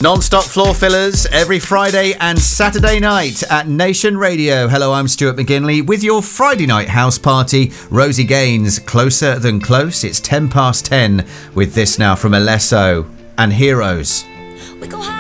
Non-stop floor fillers every Friday and Saturday night at Nation Radio. Hello, I'm Stuart McGinley with your Friday night house party. Rosie Gaines, Closer Than Close. It's 10 past 10 with this now from Alesso and Heroes. We go high.